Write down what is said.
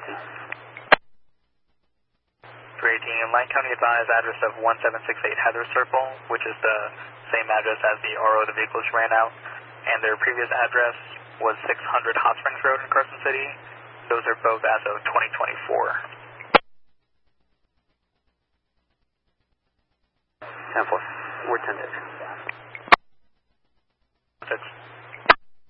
318. 318, Lyon County advised address of 1768 Heather Circle, which is the same address as the RO the vehicles ran out, and their previous address was 600 Hot Springs Road in Carson City. Those are both as of 2024. 10-4. We're 10 days.